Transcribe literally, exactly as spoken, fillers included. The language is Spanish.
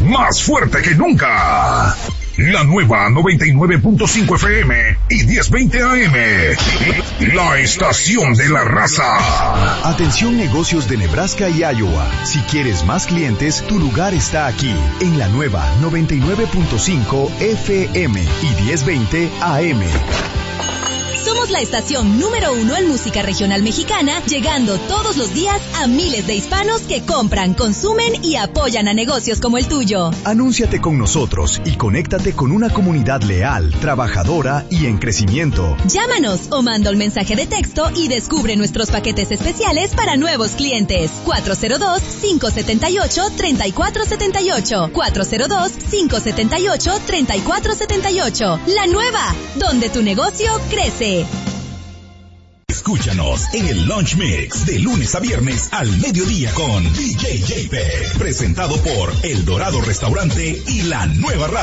más fuerte que nunca. La nueva noventa y nueve punto cinco F M y diez veinte A M. La estación de la raza. Atención negocios de Nebraska y Iowa. Si quieres más clientes, tu lugar está aquí, en la nueva noventa y nueve punto cinco F M y diez veinte A M. Somos la estación número uno en música regional mexicana, llegando todos los días a miles de hispanos que compran, consumen y apoyan a negocios como el tuyo. Anúnciate con nosotros y conéctate con una comunidad leal, trabajadora y en crecimiento. Llámanos o manda un mensaje de texto y descubre nuestros paquetes especiales para nuevos clientes. cuatro cero dos, cinco siete ocho, tres cuatro siete ocho. cuatro cero dos, cinco siete ocho, tres cuatro siete ocho. La nueva, donde tu negocio crece. Escúchanos en el Lunch Mix de lunes a viernes al mediodía con D J J P, presentado por El Dorado Restaurante y la nueva radio.